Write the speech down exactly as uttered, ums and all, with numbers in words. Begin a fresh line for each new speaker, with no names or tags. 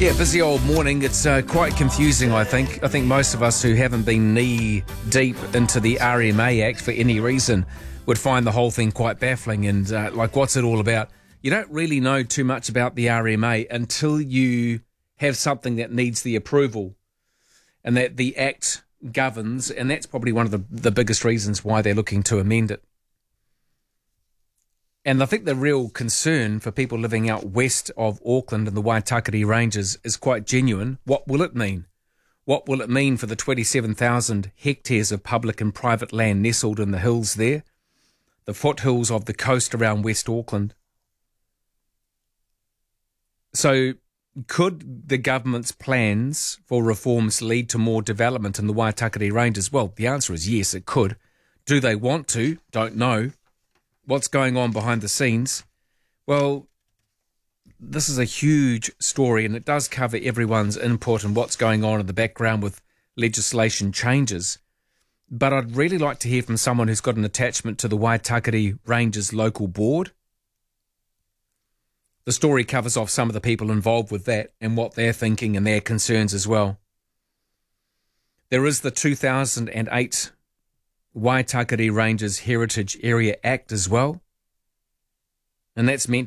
Yeah, busy old morning. It's uh, quite confusing, I think. I think most of us who haven't been knee deep into the R M A Act for any reason would find the whole thing quite baffling and uh, like, what's it all about? You don't really know too much about the R M A until you have something that needs the approval and that the Act governs, and that's probably one of the, the biggest reasons why they're looking to amend it. And I think the real concern for people living out west of Auckland and the Waitakere Ranges is quite genuine. What will it mean? What will it mean for the twenty-seven thousand hectares of public and private land nestled in the hills there, the foothills of the coast around West Auckland? So could the government's plans for reforms lead to more development in the Waitakere Ranges? Well, the answer is yes, it could. Do they want to? Don't know. What's going on behind the scenes? Well, this is a huge story and it does cover everyone's input and what's going on in the background with legislation changes. But I'd really like to hear from someone who's got an attachment to the Waitakere Ranges local board. The story covers off some of the people involved with that and what they're thinking and their concerns as well. There is the two thousand eight Waitakere Ranges Heritage Area Act as well. And that's meant